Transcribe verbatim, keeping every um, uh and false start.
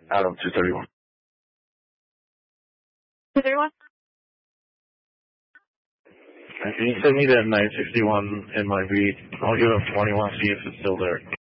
Out of two thirty-one. two thirty-one? Can you send me that nine sixty-one N Y B? I'll give him twenty-one, see if it's still there.